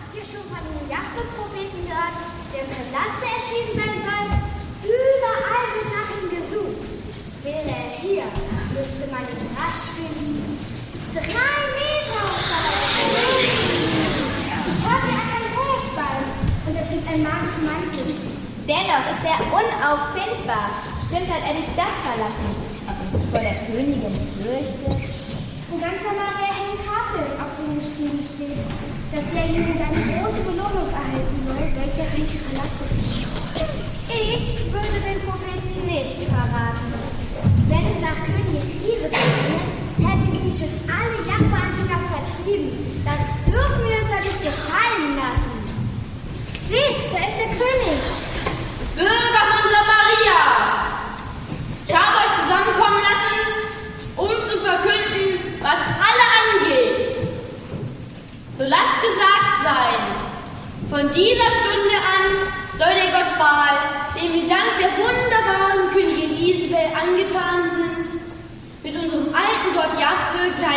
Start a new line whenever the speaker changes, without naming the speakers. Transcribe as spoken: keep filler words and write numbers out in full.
ihr schon von dem Jahwe-Propheten gehört, der im Palast erschienen sein soll? Überall wird nach ihm gesucht. Wäre er hier, müsste man ihn rasch finden. Drei Meter hoch soll er sein. Ich hörte einen Hochball und er trägt einen magischen Mantel.
Dennoch ist er unauffindbar. Stimmt, hat er die Stadt verlassen. Vor der Königin fürchtet.
In ganz Samaria hängen Tafeln, auf denen geschrieben steht, dass derjenige eine große Belohnung erhalten soll, welcher reiche verlassen. Ich würde den Propheten nicht verraten. Wenn es nach Königin Isabel ginge, hätten sie schon alle Jahwe-Anhänger vertrieben. Das dürfen wir uns ja nicht gefallen lassen. Seht, da ist der König.
Bürger von Samaria, ich habe euch zusammenkommen lassen, um zu verkünden, was alle angeht. So lasst gesagt sein, von dieser Stunde an soll der Gott Baal, dem wir dank der wunderbaren Königin Isabel angetan sind, mit unserem alten Gott Jahwe